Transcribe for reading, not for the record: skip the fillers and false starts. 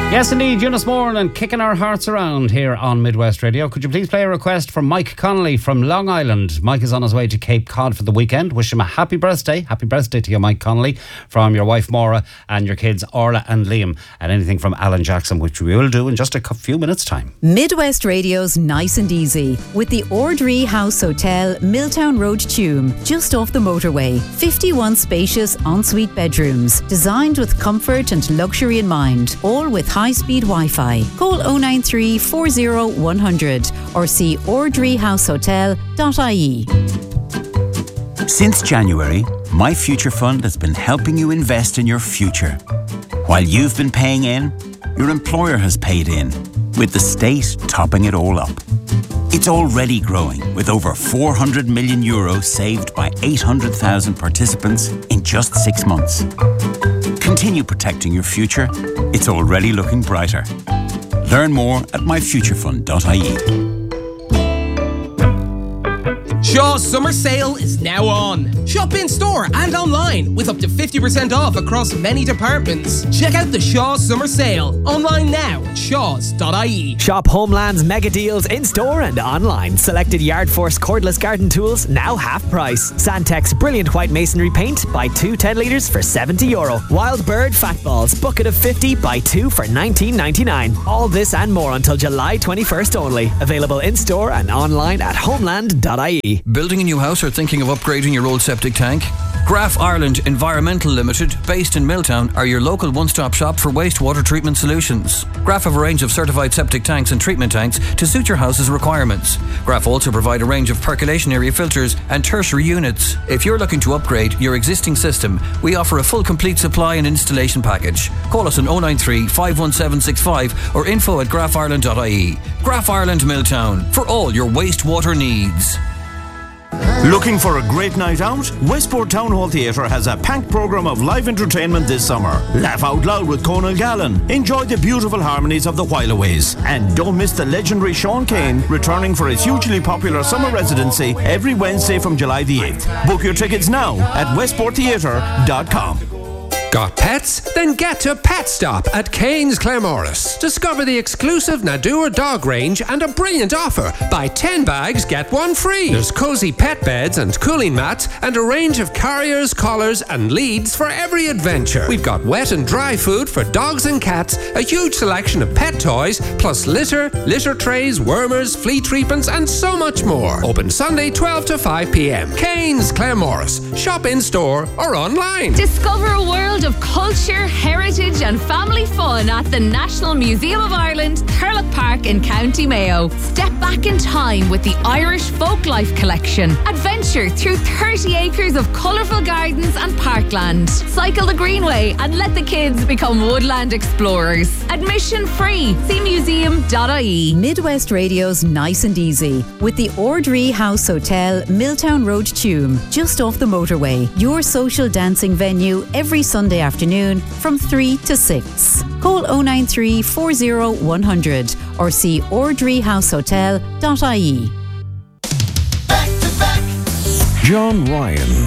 Yes, indeed, Eunice Moore and kicking our hearts around here on Midwest Radio. Could you please play a request from Mike Connolly from Long Island? Mike is on his way to Cape Cod for the weekend. Wish him a happy birthday. Happy birthday to you, Mike Connolly, from your wife Maura and your kids Orla and Liam. And anything from Alan Jackson, which we will do in just a few minutes' time. Midwest Radio's Nice and Easy with the Ordree House Hotel, Milltown Road, Tuam, just off the motorway. 51 spacious ensuite bedrooms, designed with comfort and luxury in mind, all with high-speed Wi-Fi. Call 093 40 100 or see ordreehousehotel.ie. Since January, My Future Fund has been helping you invest in your future. While you've been paying in, your employer has paid in, with the state topping it all up. It's already growing, with over €400 million saved by 800,000 participants in just 6 months. Continue protecting your future. It's already looking brighter. Learn more at myfuturefund.ie. Shaw's summer sale is now on. Shop in store and online with up to 50% off across many departments. Check out the Shaw's summer sale online now at shaws.ie. Shop Homeland's mega deals in store and online. Selected Yard Force cordless garden tools now half price. Sandtex brilliant white masonry paint, buy 2 10 litres for €70. Wild Bird fat balls, bucket of 50, buy 2 for $19.99. All this and more until July 21st only. Available in store and online at homeland.ie. Building a new house or thinking of upgrading your old septic tank? Graf Ireland Environmental Limited, based in Milltown, are your local one-stop shop for wastewater treatment solutions. Graf have a range of certified septic tanks and treatment tanks to suit your house's requirements. Graf also provide a range of percolation area filters and tertiary units. If you're looking to upgrade your existing system, we offer a full complete supply and installation package. Call us on 093 51765 or info@grafireland.ie. Graf Ireland Milltown, for all your wastewater needs. Looking for a great night out? Westport Town Hall Theatre has a packed programme of live entertainment this summer. Laugh out loud with Conal Gallen. Enjoy the beautiful harmonies of the Whileaways. And don't miss the legendary Sean Kane returning for his hugely popular summer residency every Wednesday from July the 8th. Book your tickets now at westporttheatre.com. Got pets? Then get to Pet Stop at Kane's Claremorris. Discover the exclusive Nadur dog range and a brilliant offer. Buy 10 bags, get 1 free. There's cozy pet beds and cooling mats and a range of carriers, collars and leads for every adventure. We've got wet and dry food for dogs and cats, a huge selection of pet toys, plus litter trays, wormers, flea treatments and so much more. Open Sunday 12 to 5 p.m. Kane's Claremorris. Shop in store or online. Discover a world of culture, heritage and family fun at the National Museum of Ireland, Thurlock Park in County Mayo. Step back in time with the Irish Folklife Collection. Adventure through 30 acres of colourful gardens and parkland. Cycle the Greenway and let the kids become woodland explorers. Admission free. See museum.ie. Midwest Radio's Nice and Easy with the Ordree House Hotel, Milltown Road, Tuam, just off the motorway. Your social dancing venue every Sunday afternoon from 3 to 6. Call 093 40 100 or see ordreehousehotel.ie. John Ryan